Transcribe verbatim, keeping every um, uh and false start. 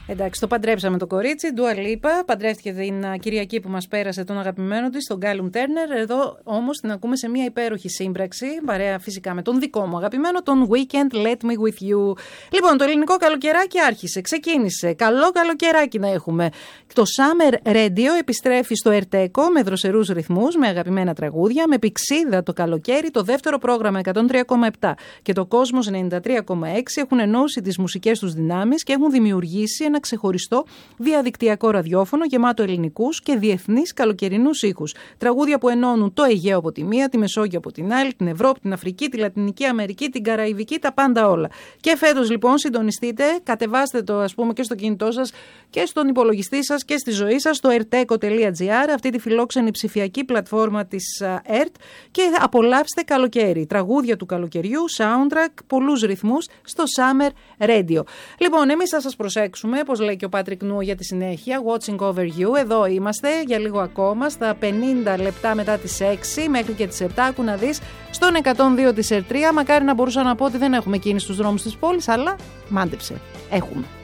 Εντάξει, το παντρέψαμε το κορίτσι, Dua Lipa, παντρεύτηκε την uh, Κυριακή που μας πέρασε τον αγαπημένο της, τον Callum Turner. Εδώ όμως την ακούμε σε μια υπέροχη σύμπραξη, παρέα φυσικά με τον δικό μου αγαπημένο, τον Weekend Let Me With You. Λοιπόν, το ελληνικό καλοκαιράκι άρχισε, ξεκίνησε. Καλό καλοκαιράκι να έχουμε. Το Summer Radio επιστρέφει στο Ερτέκο με δροσερούς ρυθμούς, με αγαπημένα τραγούδια, με πηξίδα το καλοκαίρι, το δεύτερο πρόγραμμα εκατόν τρία κόμμα επτά και το Κόσμος ενενήντα τρία κόμμα έξι έχουν ενώσει τις μουσικές τους δυνάμεις και έχουν δημιουργήσει ένα ξεχωριστό διαδικτυακό ραδιόφωνο γεμάτο ελληνικούς και διεθνείς καλοκαιρινούς ήχους. Τραγούδια που ενώνουν το Αιγαίο από τη μία, τη Μεσόγειο από την άλλη, την Ευρώπη, την Αφρική, τη Λατινική Αμερική, την Καραϊβική, τα πάντα όλα. Και φέτος λοιπόν συντονιστείτε, κατεβάστε το ας πούμε και στο κινητό σας και στον υπολογιστή σας και στη ζωή σας στο ερτέκο τελεία τζι άρ, αυτή τη φιλόξενη ψηφιακή πλατφόρμα της ΕΡΤ, και απολαύστε καλοκαίρι. Τραγούδια του καλοκαιριού, soundtrack, πολλούς ρυθμούς στο Summer Radio. Λοιπόν, εμείς θα σας προσέξουμε, όπως λέει και ο Πάτρικ Νου, για τη συνέχεια. Watching over you. Εδώ είμαστε για λίγο ακόμα, στα πενήντα λεπτά μετά τις έξι μέχρι και τις επτά. Άκου να δεις στον εκατόν δύο της Ερτρία. Μακάρι να μπορούσα να πω ότι δεν έχουμε κίνηση στους δρόμους της πόλης, αλλά μάντεψε. Έχουμε.